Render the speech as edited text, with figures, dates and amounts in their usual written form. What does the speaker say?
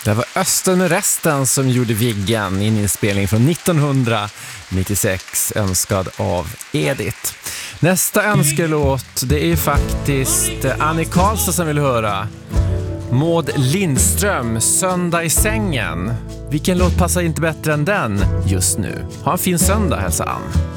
Det var Östen med resten som gjorde Viggen i en inspelning från 1996, önskad av Edith. Nästa önskelåt, det är faktiskt Annie Karlsson som vill höra. Maud Lindström, Söndag i sängen. Vilken låt passar inte bättre än den just nu? Ha en fin söndag, hälsa Ann.